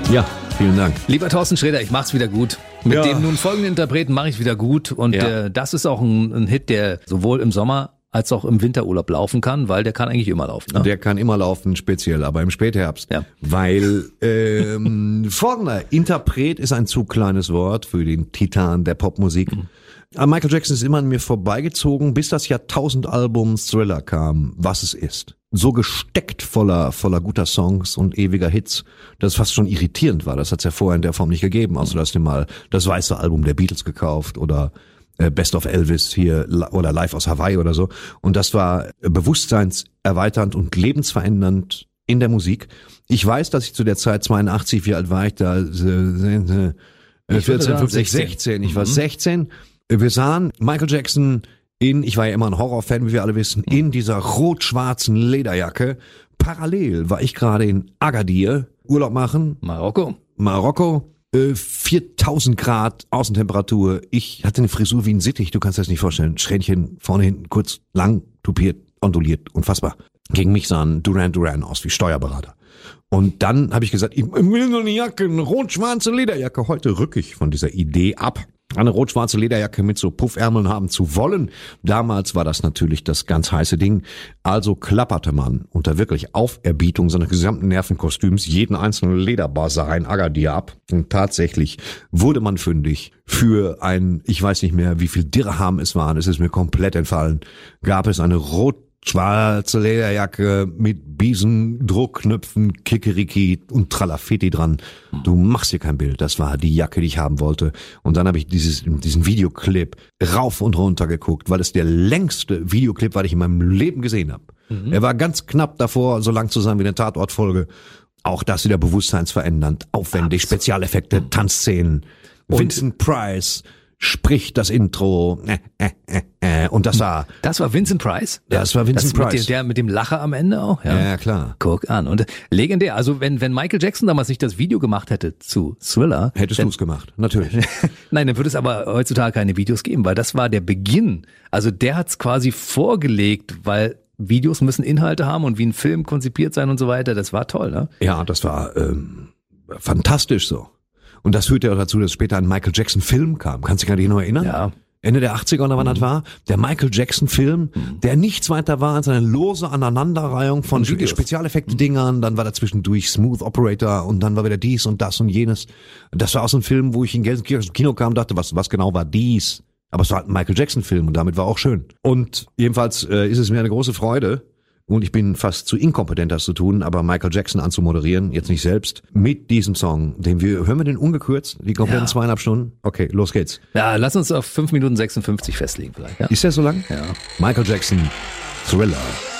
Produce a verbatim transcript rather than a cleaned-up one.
Ja, vielen Dank. Lieber Thorsten Sträter, ich mach's wieder gut. Mit Ja. dem nun folgenden Interpreten mache ich wieder gut. Und Ja. äh, das ist auch ein, ein Hit, der sowohl im Sommer als auch im Winterurlaub laufen kann, weil der kann eigentlich immer laufen. Ne? Der kann immer laufen, speziell, aber im Spätherbst. Ja. Weil ähm, folgender Interpret ist ein zu kleines Wort für den Titan der Popmusik. Mhm. Aber Michael Jackson ist immer an mir vorbeigezogen, bis das Jahrtausend-Album Thriller kam, was es ist. So gesteckt voller voller guter Songs und ewiger Hits, dass es fast schon irritierend war. Das hat es ja vorher in der Form nicht gegeben. Also du hast dir mal das weiße Album der Beatles gekauft oder Best of Elvis hier oder Live aus Hawaii oder so. Und das war bewusstseinserweiternd und lebensverändernd in der Musik. Ich weiß, dass ich zu der Zeit zweiundachtzig, wie alt war ich da? vierzehn, fünfzehn, sechzehn. Ich war sechzehn. Wir sahen Michael Jackson in, ich war ja immer ein Horrorfan, wie wir alle wissen, in dieser rot-schwarzen Lederjacke. Parallel war ich gerade in Agadir, Urlaub machen. Marokko. Marokko. viertausend Grad Außentemperatur. Ich hatte eine Frisur wie ein Sittich, du kannst dir das nicht vorstellen. Strähnchen vorne hinten, kurz, lang, tupiert, onduliert, unfassbar. Gegen mich sahen Duran Duran aus wie Steuerberater. Und dann habe ich gesagt, ich will nur eine Jacke, eine rot-schwarze Lederjacke. Heute rück ich von dieser Idee ab, eine rot-schwarze Lederjacke mit so Puffärmeln haben zu wollen. Damals war das natürlich das ganz heiße Ding. Also klapperte man unter wirklich Auferbietung seines gesamten Nervenkostüms jeden einzelnen Lederbazar in Agadir ab. Und tatsächlich wurde man fündig. Für ein, ich weiß nicht mehr, wie viel Dirham es waren, es ist mir komplett entfallen, gab es eine rot schwarze Lederjacke mit Biesendruckknöpfen, Kikeriki und Tralafitti dran. Du machst dir kein Bild. Das war die Jacke, die ich haben wollte. Und dann habe ich dieses, diesen Videoclip rauf und runter geguckt, weil es der längste Videoclip war, den ich in meinem Leben gesehen habe. Mhm. Er war ganz knapp davor, so lang zu sein wie eine Tatortfolge. Auch das wieder bewusstseinsverändernd, aufwendig, Absolut. Spezialeffekte, Tanzszenen. Und Vincent Price spricht das Intro äh, äh, äh, äh, und das war das war Vincent Price. Das war Vincent das Price. Mit dem, der mit dem Lacher am Ende auch. Ja, ja klar. Guck an und legendär. Also wenn wenn Michael Jackson damals nicht das Video gemacht hätte zu Thriller, hättest du es gemacht, natürlich. Nein, dann würde es aber heutzutage keine Videos geben, weil das war der Beginn. Also der hat es quasi vorgelegt, weil Videos müssen Inhalte haben und wie ein Film konzipiert sein und so weiter. Das war toll, ne? Ja, das war ähm, fantastisch so. Und das führte ja dazu, dass später ein Michael Jackson Film kam. Kannst du dich noch erinnern? Ja. Ende der achtziger oder wann mhm. das war? Der Michael Jackson Film, mhm. der nichts weiter war als eine lose Aneinanderreihung von Spezialeffekte-Dingern. Dann war da zwischendurch Smooth Operator und dann war wieder dies und das und jenes. Das war auch so ein Film, wo ich in Gelsenkirchen ins Kino kam und dachte, was, was genau war dies? Aber es war halt ein Michael Jackson Film und damit war auch schön. Und jedenfalls äh, ist es mir eine große Freude, und ich bin fast zu inkompetent, das zu tun, aber Michael Jackson anzumoderieren, jetzt nicht selbst, mit diesem Song, den wir, hören wir den ungekürzt, die kompletten ja. zweieinhalb Stunden? Okay, los geht's. Ja, lass uns auf fünf Minuten sechsundfünfzig festlegen vielleicht. Ja? Ist der so lang? Ja. Michael Jackson, Thriller.